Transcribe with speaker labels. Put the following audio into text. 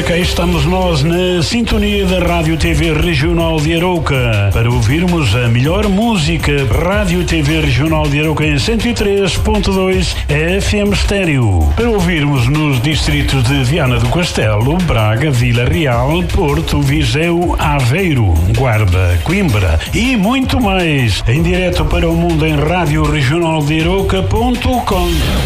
Speaker 1: cá estamos nós na sintonia da Rádio TV Regional de Arouca para ouvirmos a melhor música. Rádio TV Regional de Arouca em 103.2 FM estéreo. Para ouvirmos nos distritos de Viana do Castelo, Braga, Vila Real, Porto, Viseu, Aveiro, Guarda, Coimbra e muito mais. Em direto para o mundo em radioregionaldearouca.com.